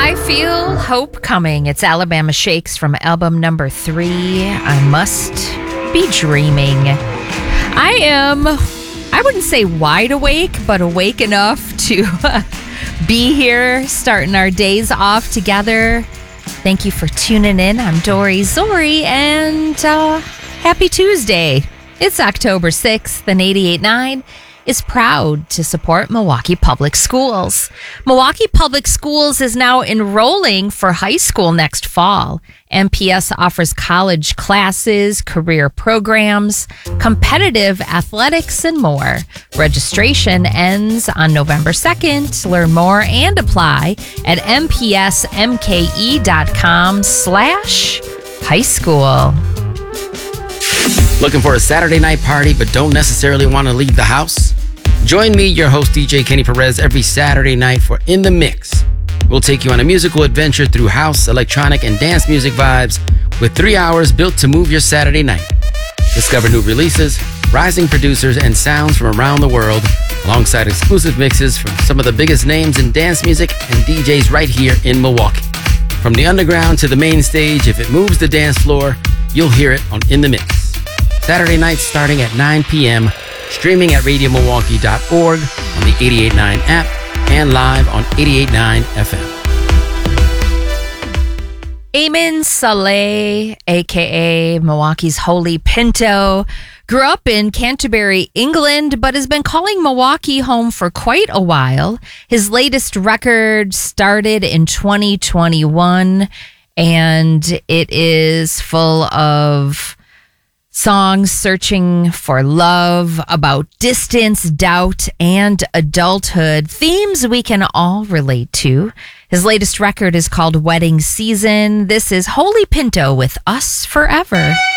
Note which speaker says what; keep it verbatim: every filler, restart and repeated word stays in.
Speaker 1: I Feel Hope Coming. It's Alabama Shakes from album number three, I Must Be Dreaming. I am, I wouldn't say wide awake, but awake enough to uh, be here, starting our days off together. Thank you for tuning in. I'm Dory Zori, and uh, happy Tuesday. It's October sixth, and eighty-eight point nine is proud to support Milwaukee Public Schools. Milwaukee Public Schools is now enrolling for high school next fall. M P S offers college classes, career programs, competitive athletics, and more. Registration ends on November second. Learn more and apply at mpsmke.com slash high school.
Speaker 2: Looking for a Saturday night party but don't necessarily want to leave the house? Join me, your host D J Kenny Perez, every Saturday night for In the Mix. We'll take you on a musical adventure through house, electronic, and dance music vibes with three hours built to move your Saturday night. Discover new releases, rising producers, and sounds from around the world, alongside exclusive mixes from some of the biggest names in dance music and D Js right here in Milwaukee. From the underground to the main stage, if it moves the dance floor, you'll hear it on In the Mix. Saturday nights starting at nine p.m., streaming at radio milwaukee dot org, on the eighty-eight point nine app, and live on eighty-eight point nine F M.
Speaker 1: Eamon Saleh, a k a. Milwaukee's Holy Pinto, grew up in Canterbury, England, but has been calling Milwaukee home for quite a while. His latest record started in twenty twenty-one, and it is full of songs searching for love, about distance, doubt, and adulthood, themes we can all relate to. His latest record is called Wedding Season. This is Holy Pinto with Us Forever.